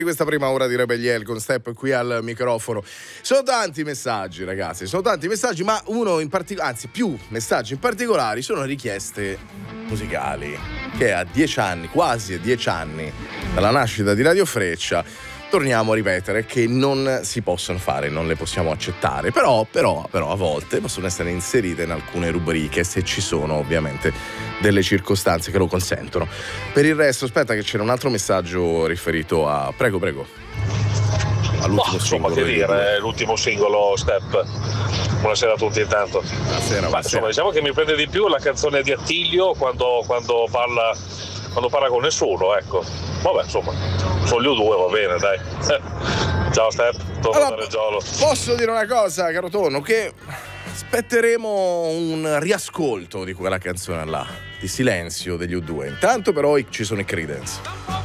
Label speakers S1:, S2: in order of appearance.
S1: Questa prima ora di Rebelliel con Step qui al microfono. Sono tanti messaggi, ragazzi, ma uno in particolare, anzi più messaggi in particolare, sono richieste musicali che a 10 anni, quasi a 10 anni dalla nascita di Radio Freccia, torniamo a ripetere che non si possono fare, non le possiamo accettare, però a volte possono essere inserite in alcune rubriche se ci sono ovviamente delle circostanze che lo consentono. Per il resto, aspetta che c'era un altro messaggio riferito a... Prego. All'ultimo singolo.
S2: Che dire, l'ultimo singolo Step. Buonasera a tutti intanto.
S1: Buonasera.
S2: Insomma, diciamo che mi prende di più la canzone di Attilio quando parla con nessuno, ecco. Vabbè, insomma, sono gli U2, va bene, dai. Ciao Step, torno da Reggiolo.
S1: Posso dire una cosa, caro Tonno, che aspetteremo un riascolto di quella canzone là, di Silenzio degli U2. Intanto però ci sono i Creedence.